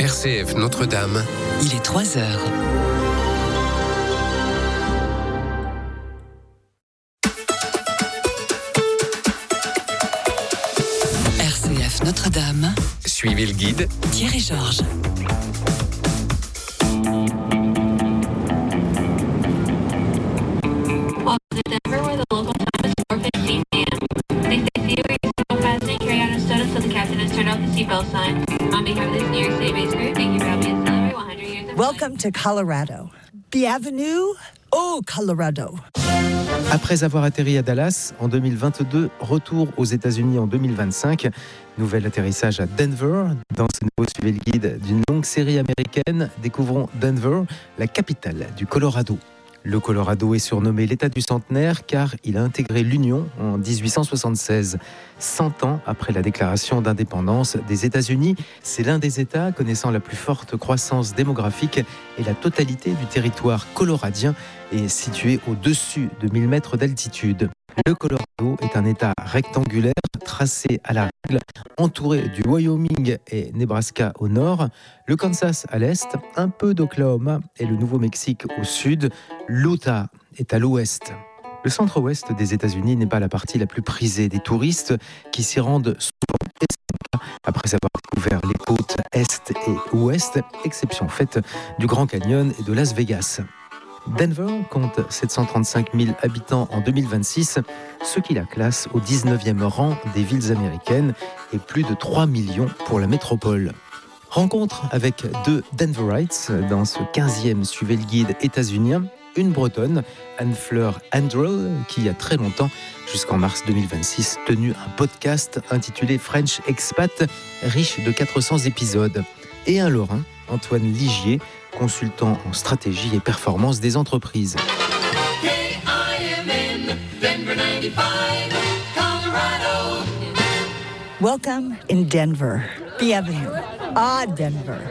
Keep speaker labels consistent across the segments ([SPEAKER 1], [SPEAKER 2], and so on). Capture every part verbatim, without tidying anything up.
[SPEAKER 1] R C F Notre-Dame.
[SPEAKER 2] Il est trois heures. R C F Notre-Dame.
[SPEAKER 1] Suivez le guide.
[SPEAKER 2] Thierry Georges.
[SPEAKER 3] Welcome to Colorado. Bienvenue au Colorado.
[SPEAKER 4] Après avoir atterri à Dallas en deux mille vingt-deux, retour aux États-Unis en deux mille vingt-cinq. Nouvel atterrissage à Denver. Dans ce nouveau Suivez le guide d'une longue série américaine, découvrons Denver, la capitale du Colorado. Le Colorado est surnommé l'État du centenaire car il a intégré l'Union en dix-huit cent soixante-seize. Cent ans après la déclaration d'indépendance des États-Unis, c'est l'un des États connaissant la plus forte croissance démographique et la totalité du territoire coloradien est situé au-dessus de mille mètres d'altitude. Le Colorado est un État rectangulaire tracé à la règle, entouré du Wyoming et Nebraska au nord, le Kansas à l'est, un peu d'Oklahoma et le Nouveau-Mexique au sud, l'Utah est à l'ouest. Le centre-ouest des États-Unis n'est pas la partie la plus prisée des touristes qui s'y rendent souvent après avoir découvert les côtes est et ouest, exception faite du Grand Canyon et de Las Vegas. Denver compte sept cent trente-cinq mille habitants en deux mille vingt-six, ce qui la classe au dix-neuvième rang des villes américaines et plus de trois millions pour la métropole. Rencontre avec deux Denverites dans ce quinzième Suivez le guide états-unien, une bretonne, Anne-Fleur Andrel, qui il y a très longtemps, jusqu'en mars deux mille vingt-six, tenu un podcast intitulé French Expat, riche de quatre cents épisodes, et un Lorrain, Antoine Ligier, consultant en stratégie et performance des entreprises.
[SPEAKER 3] Welcome in Denver. Bienvenue à Denver.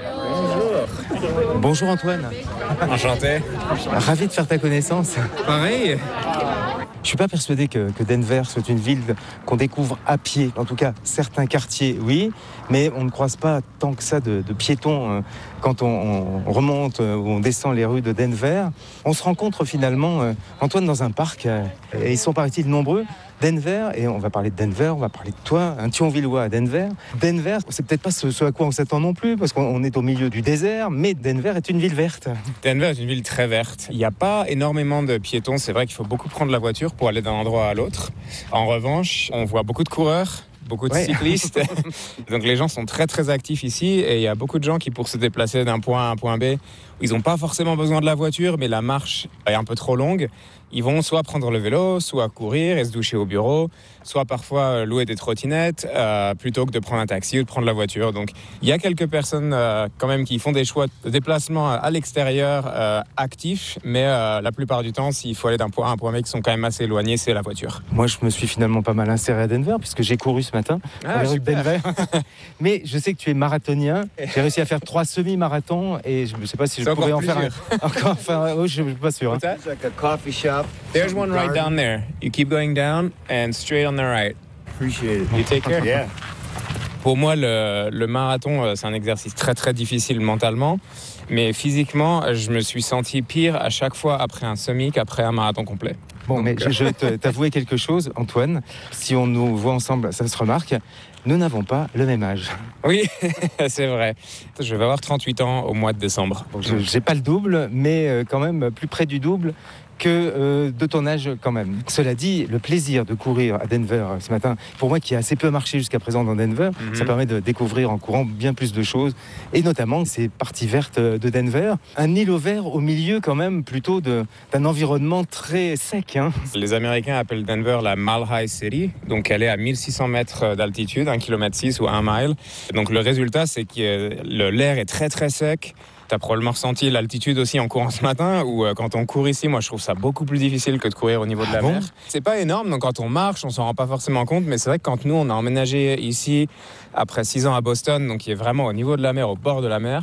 [SPEAKER 4] Bonjour. Bonjour Antoine.
[SPEAKER 5] Enchanté.
[SPEAKER 4] Ravi de faire ta connaissance.
[SPEAKER 5] Pareil.
[SPEAKER 4] Je ne suis pas persuadé que, que Denver soit une ville qu'on découvre à pied. En tout cas, certains quartiers, oui, mais on ne croise pas tant que ça de, de piétons euh, quand on, on remonte euh, ou on descend les rues de Denver. On se rencontre finalement, euh, Antoine, dans un parc, euh, et ils sont, paraît-il, nombreux. Denver, et on va parler de Denver, on va parler de toi, un Thionvillois à Denver. Denver, c'est peut-être pas ce, ce à quoi on s'attend non plus, parce qu'on est au milieu du désert, mais Denver est une ville verte.
[SPEAKER 5] Denver est une ville très verte. Il n'y a pas énormément de piétons, c'est vrai qu'il faut beaucoup prendre la voiture pour aller d'un endroit à l'autre. En revanche, on voit beaucoup de coureurs, beaucoup de ouais. cyclistes. Donc les gens sont très très actifs ici, et il y a beaucoup de gens qui, pour se déplacer d'un point A à un point B, ils n'ont pas forcément besoin de la voiture, mais la marche est un peu trop longue. Ils vont soit prendre le vélo, soit courir et se doucher au bureau, soit parfois louer des trottinettes euh, plutôt que de prendre un taxi ou de prendre la voiture. Donc il y a quelques personnes euh, quand même qui font des choix de déplacement à l'extérieur euh, actifs, mais euh, la plupart du temps, s'il faut aller d'un point A à un point B qui sont quand même assez éloignés, c'est la voiture.
[SPEAKER 4] Moi, je me suis finalement pas mal inséré à Denver puisque j'ai couru ce matin
[SPEAKER 5] ah,
[SPEAKER 4] à la rue de Denver. Mais je sais que tu es marathonien. J'ai réussi à faire trois semi-marathons et je ne sais pas si je
[SPEAKER 5] c'est
[SPEAKER 4] pourrais en
[SPEAKER 5] faire
[SPEAKER 4] un. Encore, enfin, oh, je ne suis pas sûr. Hein.
[SPEAKER 5] It's like a coffee shop. There's one right down there. You keep going down and straight on the right.
[SPEAKER 6] Appreciate it.
[SPEAKER 5] You take care.
[SPEAKER 6] Yeah.
[SPEAKER 5] Pour moi, le, le marathon, c'est un exercice très très difficile mentalement, mais physiquement, je me suis senti pire à chaque fois après un semi qu'après un marathon complet.
[SPEAKER 4] Bon,
[SPEAKER 5] Donc,
[SPEAKER 4] mais je, je vais te, t'avouer quelque chose, Antoine. Si on nous voit ensemble, ça se remarque. Nous n'avons pas le même âge.
[SPEAKER 5] Oui, c'est vrai. Je vais avoir trente-huit ans au mois de décembre.
[SPEAKER 4] Je n'ai pas le double, mais quand même plus près du double que euh, de ton âge quand même. Cela dit, le plaisir de courir à Denver ce matin, pour moi qui ai assez peu marché jusqu'à présent dans Denver, mm-hmm. ça permet de découvrir en courant bien plus de choses, et notamment ces parties vertes de Denver. Un îlot vert au milieu quand même plutôt de, d'un environnement très sec. Hein.
[SPEAKER 5] Les Américains appellent Denver la Mile High City, donc elle est à mille six cents mètres d'altitude, un kilomètre six ou un mile. Donc le résultat, c'est que le, l'air est très très sec. Tu as probablement ressenti l'altitude aussi en courant ce matin, où euh, quand on court ici, moi je trouve ça beaucoup plus difficile que de courir au niveau de la
[SPEAKER 4] ah bon
[SPEAKER 5] mer. C'est pas énorme, donc quand on marche, on s'en rend pas forcément compte, mais c'est vrai que quand nous on a emménagé ici après six ans à Boston, donc qui est vraiment au niveau de la mer, au bord de la mer,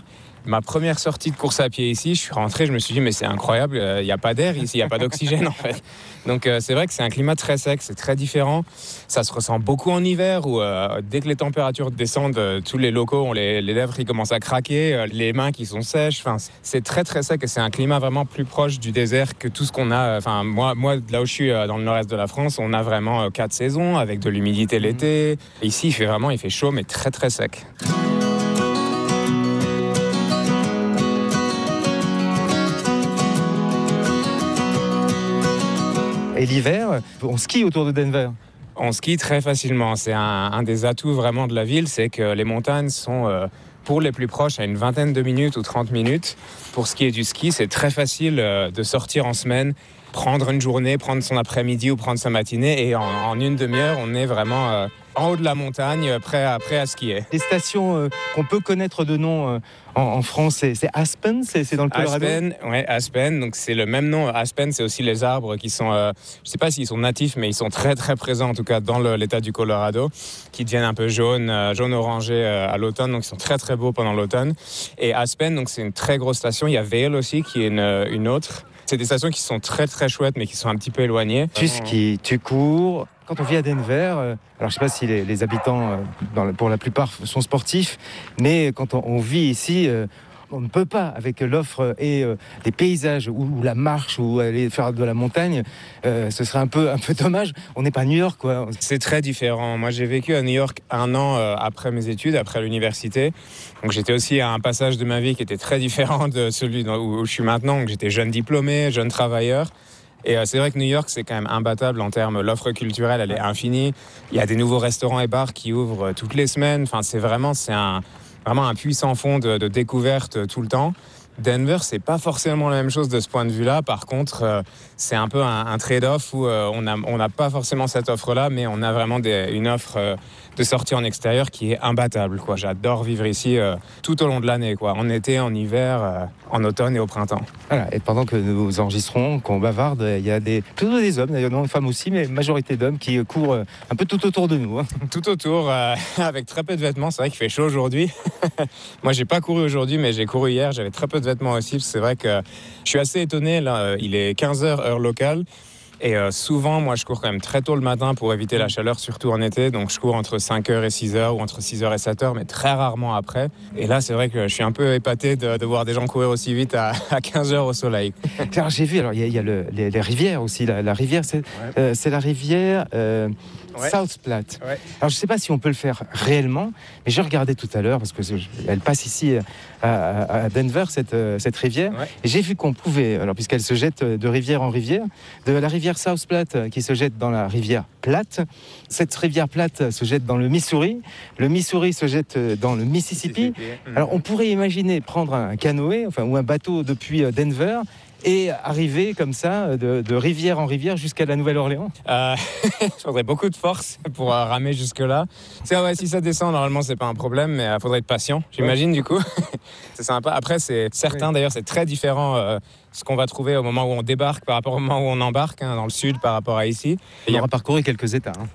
[SPEAKER 5] Ma première sortie de course à pied ici, je suis rentré, je me suis dit mais c'est incroyable, il n'y a pas d'air ici, il n'y a pas d'oxygène en fait. Donc euh, c'est vrai que c'est un climat très sec, c'est très différent. Ça se ressent beaucoup en hiver où euh, dès que les températures descendent, euh, tous les locaux ont les, les lèvres qui commencent à craquer, euh, les mains qui sont sèches. Enfin, c'est très très sec et c'est un climat vraiment plus proche du désert que tout ce qu'on a. Enfin, moi, moi là où je suis, euh, dans le nord-est de la France, on a vraiment euh, quatre saisons avec de l'humidité l'été. Ici, il fait vraiment, il fait chaud mais très très sec.
[SPEAKER 4] Et l'hiver, on skie autour de Denver.
[SPEAKER 5] On skie très facilement. C'est un, un des atouts vraiment de la ville, c'est que les montagnes sont, euh, pour les plus proches, à une vingtaine de minutes ou trente minutes. Pour ce qui est du ski, c'est très facile euh, de sortir en semaine, prendre une journée, prendre son après-midi ou prendre sa matinée, et en, en une demi-heure, on est vraiment euh, en haut de la montagne, prêt à, prêt à skier.
[SPEAKER 4] Les stations euh, qu'on peut connaître de nom euh, en, en France, c'est, c'est Aspen, c'est, c'est dans le Colorado.
[SPEAKER 5] Aspen, ouais, Aspen, donc c'est le même nom. Aspen, c'est aussi les arbres qui sont, euh, je ne sais pas s'ils sont natifs, mais ils sont très très présents en tout cas dans le, l'état du Colorado, qui deviennent un peu jaunes, euh, jaune-orangé euh, à l'automne, donc ils sont très très beaux pendant l'automne. Et Aspen, donc c'est une très grosse station. Il y a Vail aussi, qui est une, une autre. C'est des stations qui sont très très chouettes, mais qui sont un petit peu éloignées.
[SPEAKER 4] Tu skis, tu cours. Quand on vit à Denver, euh, alors je ne sais pas si les, les habitants, euh, dans la, pour la plupart, sont sportifs, mais quand on, on vit ici, euh, on ne peut pas, avec l'offre et euh, les paysages, ou, ou la marche, ou aller faire de la montagne, euh, ce serait un peu, un peu dommage. On n'est pas à New York, quoi.
[SPEAKER 5] C'est très différent. Moi, j'ai vécu à New York un an euh, après mes études, après l'université. Donc, j'étais aussi à un passage de ma vie qui était très différent de celui où, où je suis maintenant. Donc, j'étais jeune diplômé, jeune travailleur. Et euh, c'est vrai que New York, c'est quand même imbattable en termes, l'offre culturelle, elle est infinie. Il y a des nouveaux restaurants et bars qui ouvrent toutes les semaines. Enfin, c'est vraiment, c'est un, vraiment un puissant fond de, de découverte tout le temps. Denver, c'est pas forcément la même chose de ce point de vue-là. Par contre, euh, c'est un peu un, un trade-off où euh, on n'a on n'a pas forcément cette offre-là, mais on a vraiment des, une offre euh, de sortie en extérieur qui est imbattable, quoi. J'adore vivre ici euh, tout au long de l'année, quoi. En été, en hiver, euh, en automne et au printemps.
[SPEAKER 4] Voilà. Et pendant que nous enregistrons, qu'on bavarde, il y a des, plutôt des hommes, d'ailleurs, non, des femmes aussi, mais majorité d'hommes qui courent un peu tout autour de nous. Hein.
[SPEAKER 5] Tout autour, euh, avec très peu de vêtements. C'est vrai qu'il fait chaud aujourd'hui. Moi, j'ai pas couru aujourd'hui, mais j'ai couru hier. J'avais très peu de vêtements aussi. C'est vrai que je suis assez étonné. Là, il est quinze heures, heure locale. Et euh, souvent, moi, je cours quand même très tôt le matin pour éviter la chaleur, surtout en été. Donc, je cours entre cinq heures et six heures ou entre six heures et sept heures, mais très rarement après. Et là, c'est vrai que je suis un peu épaté de, de voir des gens courir aussi vite à, à quinze heures au soleil.
[SPEAKER 4] Alors, j'ai vu, alors il y a, il y a le, les, les rivières aussi. La, la rivière, c'est, ouais. euh, c'est la rivière euh, ouais. South Platte. Ouais. Alors, je ne sais pas si on peut le faire réellement, mais j'ai regardé tout à l'heure, parce qu'elle passe ici à, à Denver, cette, cette rivière. Ouais. Et j'ai vu qu'on pouvait, alors puisqu'elle se jette de rivière en rivière, de la rivière South Platte qui se jette dans la rivière Platte. Cette rivière Platte se jette dans le Missouri. Le Missouri se jette dans le Mississippi. Mississippi. Alors on pourrait imaginer prendre un canoë, enfin ou un bateau depuis Denver et arriver comme ça de, de rivière en rivière jusqu'à la Nouvelle-Orléans.
[SPEAKER 5] Euh, il faudrait beaucoup de force pour euh, ramer jusque-là. C'est, ouais, si ça descend, normalement, c'est pas un problème, mais il euh, faudrait être patient, j'imagine, ouais. Du coup. C'est sympa. Après, c'est certain, oui. D'ailleurs, c'est très différent euh, ce qu'on va trouver au moment où on débarque par rapport au moment où on embarque, hein, dans le sud par rapport à ici.
[SPEAKER 4] On aura a... parcouru quelques états. Hein.